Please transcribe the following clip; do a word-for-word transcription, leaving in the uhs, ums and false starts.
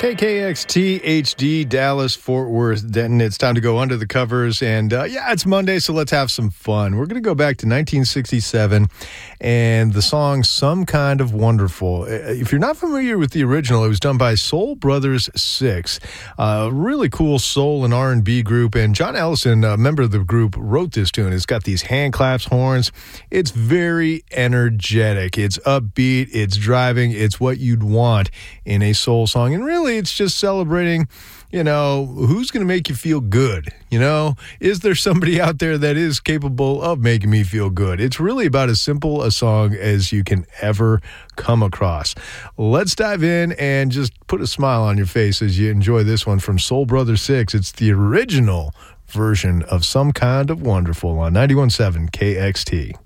K K X T H D, Dallas, Fort Worth, Denton. It's time to go under the covers. And uh, yeah, it's Monday, so let's have some fun. We're going to go back to nineteen sixty-seven and the song Some Kind of Wonderful. If you're not familiar with the original, it was done by Soul Brothers Six, a really cool soul and R and B group. And John Ellison, a member of the group, wrote this tune. It's got these hand claps, horns. It's very energetic. It's upbeat. It's driving. It's what you'd want in a soul song. And really, it's just celebrating, you know, who's going to make you feel good? You know, is there somebody out there that is capable of making me feel good? It's really about as simple a song as you can ever come across. Let's dive in and just put a smile on your face as you enjoy this one from Soul Brothers Six. It's the original version of Some Kind of Wonderful on ninety-one point seven K X T.